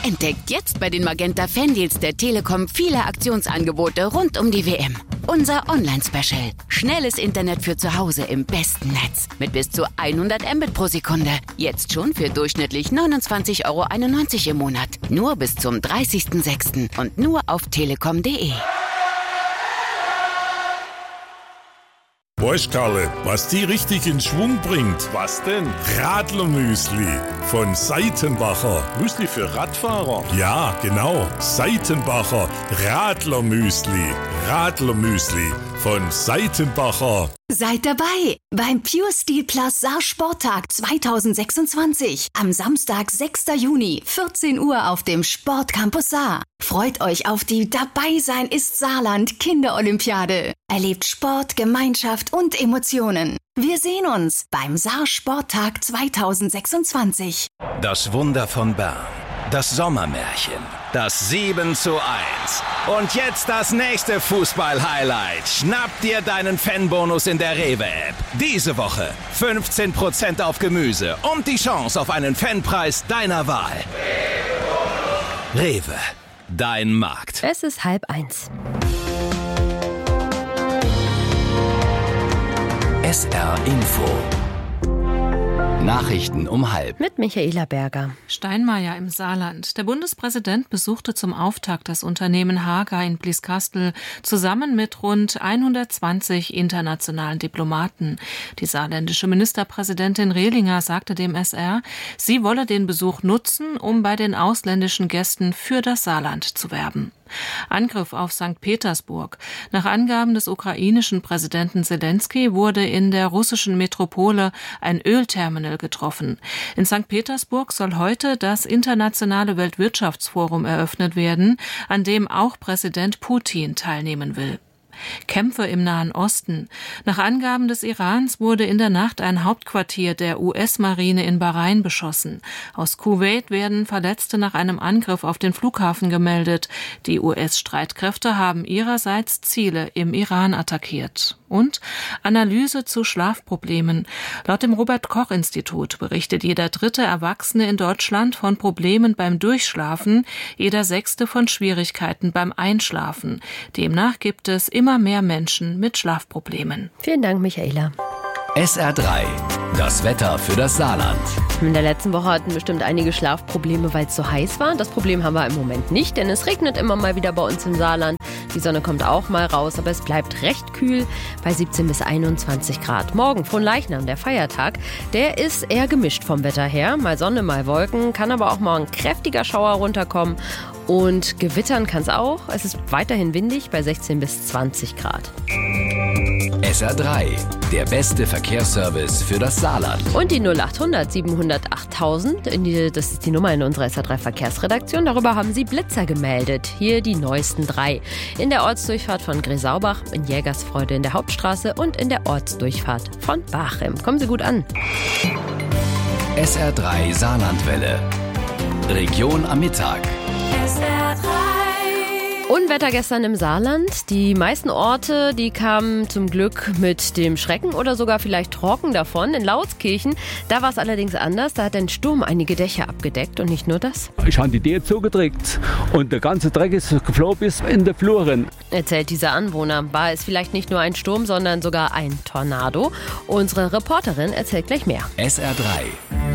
Entdeckt jetzt bei den Magenta Fandeals der Telekom viele Aktionsangebote rund um die WM. Unser Online-Special. Schnelles Internet für zu Hause im besten Netz. Mit bis zu 100 Mbit pro Sekunde. Jetzt schon für durchschnittlich 29,91 € im Monat. Nur bis zum 30.06. und nur auf telekom.de. Weißt Karle, was die richtig in Schwung bringt? Was denn? Radlermüsli von Seitenbacher. Müsli für Radfahrer? Ja, genau. Seitenbacher Radlermüsli. Radlermüsli von Seitenbacher. Seid dabei beim Pure Steel Plus Saar Sporttag 2026 am Samstag, 6. Juni, 14 Uhr auf dem Sportcampus Saar. Freut euch auf die Dabei sein ist Saarland Kinderolympiade. Erlebt Sport, Gemeinschaft und Emotionen. Wir sehen uns beim Saar Sporttag 2026. Das Wunder von Bern. Das Sommermärchen. Das 7:1. Und jetzt das nächste Fußball-Highlight. Schnapp dir deinen Fanbonus in der Rewe-App. Diese Woche 15% auf Gemüse und die Chance auf einen Fanpreis deiner Wahl. Rewe, dein Markt. Es ist 12:30. SR Info. Nachrichten um 12:30. Mit Michaela Berger. Steinmeier im Saarland. Der Bundespräsident besuchte zum Auftakt das Unternehmen Haga in Blieskastel zusammen mit rund 120 internationalen Diplomaten. Die saarländische Ministerpräsidentin Rehlinger sagte dem SR, sie wolle den Besuch nutzen, um bei den ausländischen Gästen für das Saarland zu werben. Angriff auf St. Petersburg. Nach Angaben des ukrainischen Präsidenten Selenskyj wurde in der russischen Metropole ein Ölterminal getroffen. In St. Petersburg soll heute das Internationale Weltwirtschaftsforum eröffnet werden, an dem auch Präsident Putin teilnehmen will. Kämpfe im Nahen Osten. Nach Angaben des Irans wurde in der Nacht ein Hauptquartier der US-Marine in Bahrain beschossen. Aus Kuwait werden Verletzte nach einem Angriff auf den Flughafen gemeldet. Die US-Streitkräfte haben ihrerseits Ziele im Iran attackiert. Und Analyse zu Schlafproblemen. Laut dem Robert-Koch-Institut berichtet jeder 3. Erwachsene in Deutschland von Problemen beim Durchschlafen, jeder 6. von Schwierigkeiten beim Einschlafen. Demnach gibt es immer mehr Menschen mit Schlafproblemen. Vielen Dank, Michaela. SR3, das Wetter für das Saarland. In der letzten Woche hatten bestimmt einige Schlafprobleme, weil es so heiß war. Das Problem haben wir im Moment nicht, denn es regnet immer mal wieder bei uns im Saarland. Die Sonne kommt auch mal raus, aber es bleibt recht kühl bei 17 bis 21 Grad. Morgen, Fronleichnam, der Feiertag, der ist eher gemischt vom Wetter her. Mal Sonne, mal Wolken, kann aber auch mal ein kräftiger Schauer runterkommen. Und gewittern kann es auch. Es ist weiterhin windig bei 16 bis 20 Grad. SR3, der beste Verkehrsservice für das Saarland. Und die 0800 700 8000, das ist die Nummer in unserer SR3 Verkehrsredaktion. Darüber haben Sie Blitzer gemeldet. Hier die neuesten 3. In der Ortsdurchfahrt von Gresaubach, in Jägersfreude in der Hauptstraße und in der Ortsdurchfahrt von Bachem. Kommen Sie gut an. SR3 Saarlandwelle. Region am Mittag. Unwetter gestern im Saarland. Die meisten Orte, die kamen zum Glück mit dem Schrecken oder sogar vielleicht trocken davon. In Lautskirchen, da war es allerdings anders. Da hat ein Sturm einige Dächer abgedeckt und nicht nur das. Ich habe die Tür zugedrückt und der ganze Dreck ist geflogen bis in die Fluren. Erzählt dieser Anwohner. War es vielleicht nicht nur ein Sturm, sondern sogar ein Tornado? Unsere Reporterin erzählt gleich mehr. SR3,